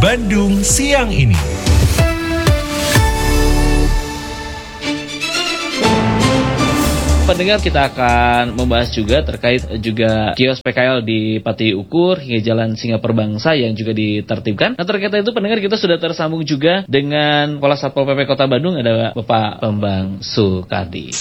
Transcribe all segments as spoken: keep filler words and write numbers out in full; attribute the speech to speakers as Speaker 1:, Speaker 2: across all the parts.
Speaker 1: Bandung siang ini.
Speaker 2: Pendengar, kita akan membahas juga terkait juga kios P K L di Pati Ukur hingga Jalan Singa Perbangsa yang juga ditertibkan. Nah, terkait itu pendengar, kita sudah tersambung juga dengan Kepala Satpol P P Kota Bandung, ada Bapak Bambang Sukardi.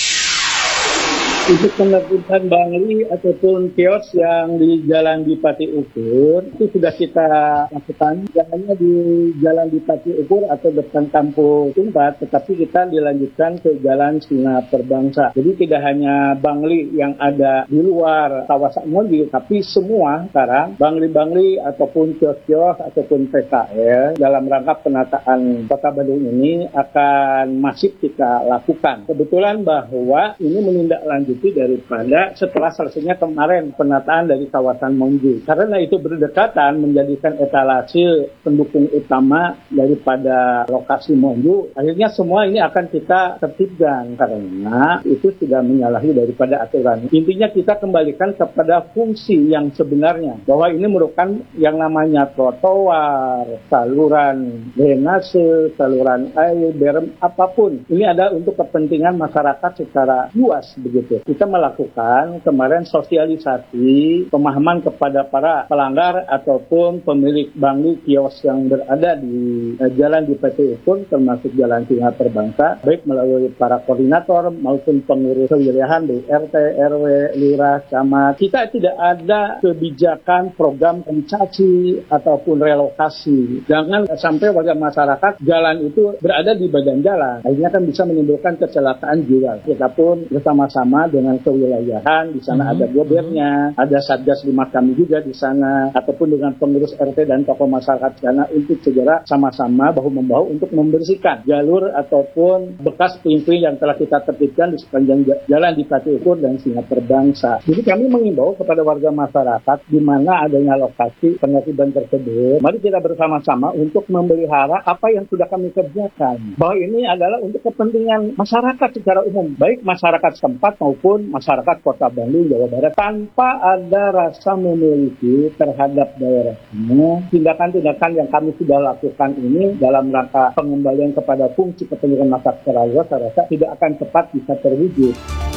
Speaker 3: Untuk penertiban bangli ataupun kios yang di Jalan di Pati Ukur itu sudah kita lakukan, jangan hanya di Jalan di Pati Ukur atau depan kampus Tumpat, tetapi kita dilanjutkan ke Jalan Singa Perbangsa. Jadi tidak hanya bangli yang ada di luar kawasan Monji, tapi semua sekarang bangli-bangli ataupun kios-kios ataupun P K L dalam rangka penataan Kota Bandung ini akan masif kita lakukan. Kebetulan bahwa ini menindaklanjuti daripada setelah selesainya kemarin penataan dari kawasan Monju. Karena itu berdekatan menjadikan etalase pendukung utama daripada lokasi Monju. Akhirnya semua ini akan kita tertibkan karena itu sudah menyalahi daripada aturan. Intinya kita kembalikan kepada fungsi yang sebenarnya, bahwa ini merupakan yang namanya trotoar, saluran drainase, saluran air, berem, apapun. Ini ada untuk kepentingan masyarakat secara luas begitu. Kita melakukan kemarin sosialisasi pemahaman kepada para pelanggar ataupun pemilik bangli kios yang berada di eh, jalan di Pati Ukur termasuk Jalan Singa Perbangsa, baik melalui para koordinator maupun pengurus kewilayahan di R T, R W, lurah, camat. Kita tidak ada kebijakan program pencaci ataupun relokasi. Jangan sampai warga masyarakat jalan itu berada di badan jalan. Akhirnya kan bisa menimbulkan kecelakaan jiwa. Kita pun bersama-sama dengan kewilayahan, di sana mm-hmm. ada gobernya, ada satgas lima kami juga di sana, ataupun dengan pengurus R T dan tokoh masyarakat di sana untuk segera sama-sama bahu-membahu untuk membersihkan jalur ataupun bekas puing-puing yang telah kita tertibkan di sepanjang jalan di Pati Ukur dan Singa Perbangsa. Jadi kami mengimbau kepada warga masyarakat di mana adanya lokasi penertiban tersebut, mari kita bersama-sama untuk memelihara apa yang sudah kami kerjakan. Bahwa ini adalah untuk kepentingan masyarakat secara umum, baik masyarakat setempat maupun masyarakat Kota Bandung, Jawa Barat, tanpa ada rasa memiliki terhadap daerahnya. Tindakan-tindakan yang kami sudah lakukan ini dalam rangka pengembalian kepada fungsi kepentingan masyarakat secara luas, saya rasa tidak akan cepat bisa terwujud.